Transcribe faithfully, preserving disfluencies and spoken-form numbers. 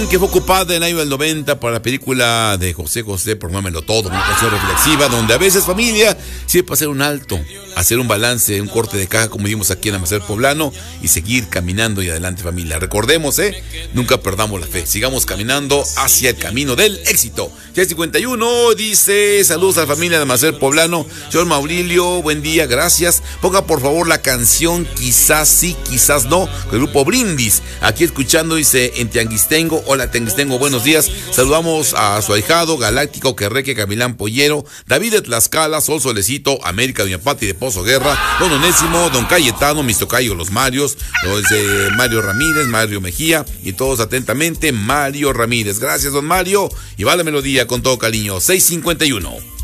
Que fue ocupada en el año del noventa para la película de José José, Perdónamelo Todo, una canción reflexiva donde a veces familia sirve hacer un alto, hacer un balance, un corte de caja como vimos aquí en Amanecer Poblano y seguir caminando y adelante familia. Recordemos, eh, nunca perdamos la fe, sigamos caminando hacia el camino del éxito. seis cincuenta y uno dice, saludos a la familia de Amanecer Poblano, señor Maurilio, buen día, gracias. Ponga por favor la canción Quizás sí, quizás no, del grupo Brindis, aquí escuchando, dice, en Tianguistengo. Hola Tianguistengo, buenos días. Saludamos a su ahijado Galáctico, Querreque, Camilán Pollero, David de Tlaxcala, Sol Solecito, América, Doña Pati de Pozo Guerra, Don Onésimo, Don Cayetano, mis tocayos, los Marios, los de Mario Ramírez, Mario Mejía, y todos atentamente, Mario Ramírez. Gracias, don Mario, y va la melodía con todo cariño. seis cincuenta y uno.